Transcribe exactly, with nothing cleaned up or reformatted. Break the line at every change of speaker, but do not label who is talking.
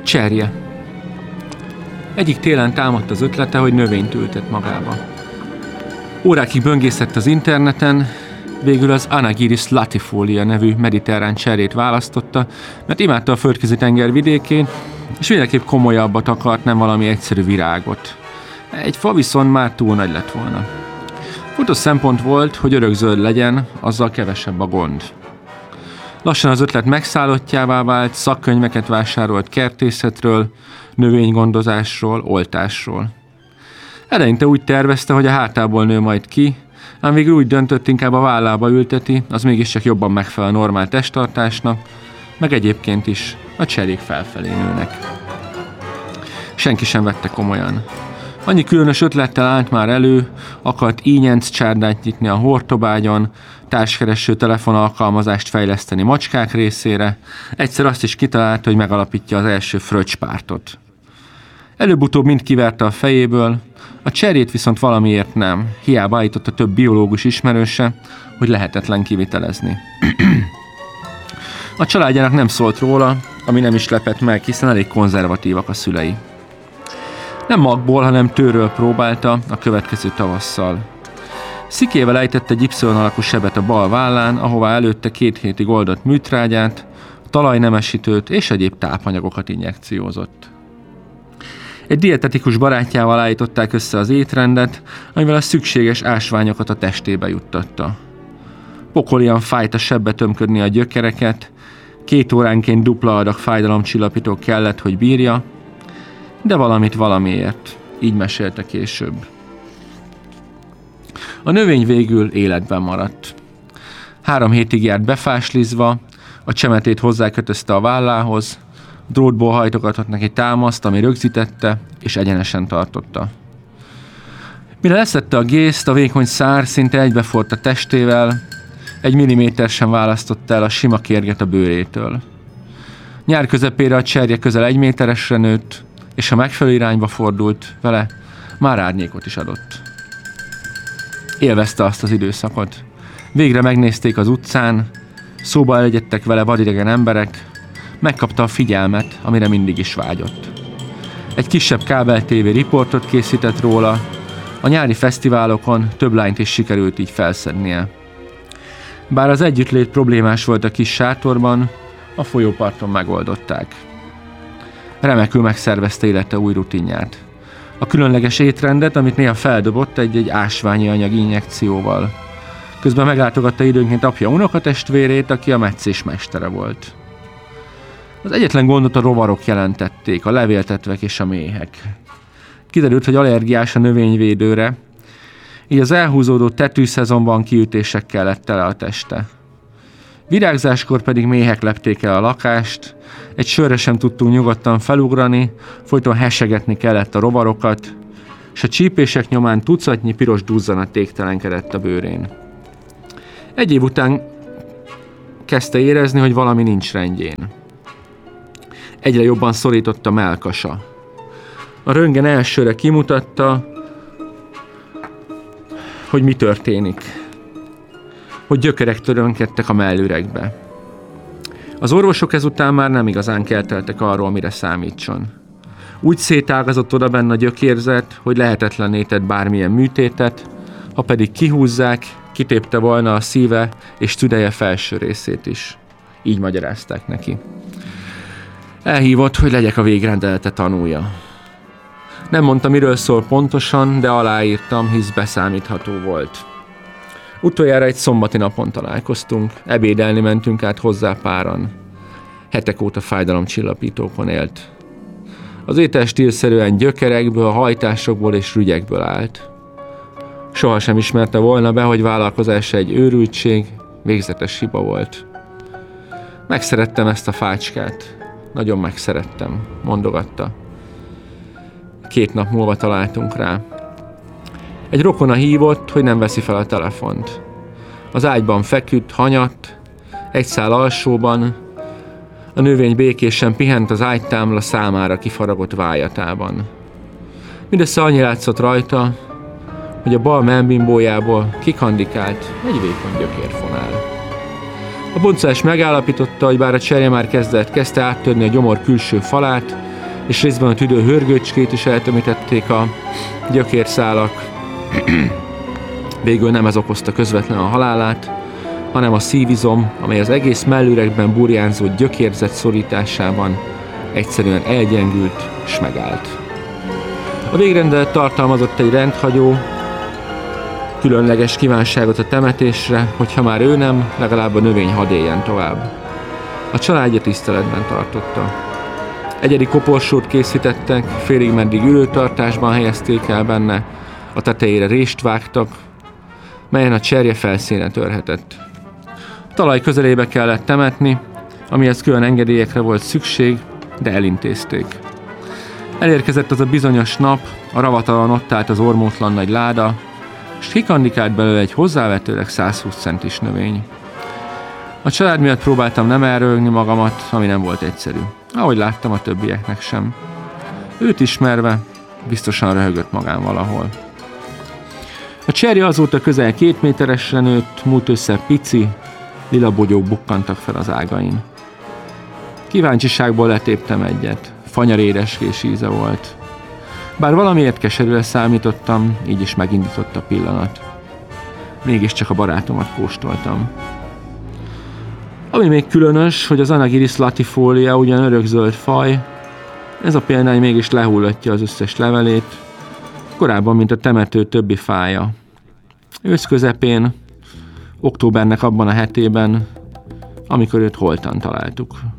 Cserje. Egyik télen támadt az ötlete, hogy növényt ültet magába. Órákig böngészett az interneten, végül az Anagyris latifolia nevű mediterrán cserjét választotta, mert imádta a földközi tenger vidékén, és mindenképp komolyabbat akart, nem valami egyszerű virágot. Egy fa viszont már túl nagy lett volna. Fontos szempont volt, hogy örökzöld legyen, azzal kevesebb a gond. Lassan az ötlet megszállottjává vált, szakkönyveket vásárolt kertészetről, növénygondozásról, oltásról. Eleinte úgy tervezte, hogy a hátából nő majd ki, ám végül úgy döntött, inkább a vállába ülteti, az mégiscsak jobban megfelel a normál testtartásnak, meg egyébként is a cserjék felfelé nőnek. Senki sem vette komolyan. Annyi különös ötlettel állt már elő, akart ínyenc csárdát nyitni a hortobágyon, társkereső telefonalkalmazást fejleszteni macskák részére, egyszer azt is kitalálta, hogy megalapítja az első fröccspártot. Előbb-utóbb mind kiverte a fejéből, a cserjét viszont valamiért nem, hiába állította több biológus ismerőse, hogy lehetetlen kivitelezni. A családjának nem szólt róla, ami nem is lepett meg, hiszen elég konzervatívak a szülei. Nem magból, hanem tőről próbálta a következő tavasszal. Szikével ejtett egy Y alakú sebet a bal vállán, ahová előtte két hétig oldott műtrágyát, talajnemesítőt és egyéb tápanyagokat injekciózott. Egy dietetikus barátjával állították össze az étrendet, amivel a szükséges ásványokat a testébe juttatta. Pokolian fájt a sebbe tömködni a gyökereket, két óránként dupla adag fájdalomcsillapító kellett, hogy bírja, de valamit valamiért, így mesélte később. A növény végül életben maradt. Három hétig járt befáslizva, a csemetét hozzákötözte a vállához, drótból hajtogatott neki támaszt, ami rögzítette, és egyenesen tartotta. Mire leszette a gészt, a vékony szár szinte egybeforrt a testével, egy milliméter sem választotta el a sima kérget a bőrétől. Nyár közepére a cserje közel egy méteresre nőtt, és ha megfelelő irányba fordult vele, már árnyékot is adott. Élvezte azt az időszakot. Végre megnézték az utcán, szóba elegyedtek vele vadidegen emberek, megkapta a figyelmet, amire mindig is vágyott. Egy kisebb kábel té vé riportot készített róla, a nyári fesztiválokon több lányt is sikerült így felszednie. Bár az együttlét problémás volt a kis sátorban, a folyóparton megoldották. Remekül megszervezte élete új rutinját. A különleges étrendet, amit néha feldobott egy-egy ásványi anyag injekcióval. Közben meglátogatta időnként apja unokatestvérét, aki a metszés mestere volt. Az egyetlen gondot a rovarok jelentették, a levéltetvek és a méhek. Kiderült, hogy allergiás a növényvédőre, így az elhúzódó tetűszezonban kiütésekkel lett tele a teste. Virágzáskor pedig méhek lepték el a lakást, egy sörre sem tudtunk nyugodtan felugrani, folyton hesegetni kellett a rovarokat, és a csípések nyomán tucatnyi piros duzzanat égtelenkedett a bőrén. Egy év után kezdte érezni, hogy valami nincs rendjén. Egyre jobban szorított a mellkasa. A röntgen elsőre kimutatta, hogy mi történik. Hogy gyökerek törönkedtek a mellüregbe. Az orvosok ezután már nem igazán kelteltek arról, mire számítson. Úgy szétágazott oda benne a gyökérzet, hogy lehetetlenné tett bármilyen műtétet, ha pedig kihúzzák, kitépte volna a szíve és tüdeje felső részét is. Így magyarázták neki. Elhívott, hogy legyek a végrendelete tanúja. Nem mondta, miről szól pontosan, de aláírtam, hisz beszámítható volt. Utoljára egy szombati napon találkoztunk, ebédelni mentünk át hozzá páran. Hetek óta fájdalomcsillapítókon élt. Az étel stílszerűen gyökerekből, hajtásokból és rügyekből állt. Soha sem ismerte volna be, hogy vállalkozása egy őrültség, végzetes hiba volt. Megszerettem ezt a fácskát. Nagyon megszerettem, mondogatta. Két nap múlva találtunk rá. Egy rokona hívott, hogy nem veszi fel a telefont. Az ágyban feküdt, hanyatt, egy szál alsóban, a növény békésen pihent az ágytámla számára kifaragott vájatában. Mindössze annyi látszott rajta, hogy a bal mellbimbójából kikandikált egy vékony gyökérfonál. A boncolás megállapította, hogy bár a cserje már kezdett, kezdte áttörni a gyomor külső falát, és részben a tüdő hörgőcskét is eltömítették a gyökérszálak. Végül nem ez okozta közvetlen a halálát, hanem a szívizom, amely az egész mellüregben burjánzó gyökérzet szorításában egyszerűen elgyengült és megállt. A végrendelet tartalmazott egy rendhagyó, különleges kívánságot a temetésre, hogyha már ő nem, legalább a növény hadd éljen tovább. A családja tiszteletben tartotta. Egyedi koporsót készítettek, félig meddig ülőtartásban helyezték el benne, a tetejére rést vágtak, melyen a cserje felszíne törhetett. A talaj közelébe kellett temetni, amihez külön engedélyekre volt szükség, de elintézték. Elérkezett az a bizonyos nap, a ravatalon ott állt az ormótlan nagy láda, és kikandikált belőle egy hozzávetőleg száz húsz centis növény. A család miatt próbáltam nem elröhögni magamat, ami nem volt egyszerű. Ahogy láttam, a többieknek sem. Őt ismerve, biztosan röhögött magán valahol. A cserje azóta közel két méteresre nőtt, múlt össze pici, lila bogyók bukkantak fel az ágain. Kíváncsiságból letéptem egyet, fanyar édeskés íze volt. Bár valamiért keserűre számítottam, így is megindított a pillanat. Mégiscsak a barátomat kóstoltam. Ami még különös, hogy az Anagyris latifolia ugyan örökzöld faj, ez a példány mégis lehullatja az összes levelét, korábban, mint a temető többi fája. Ősz közepén, októbernek abban a hetében, amikor őt holtan találtuk.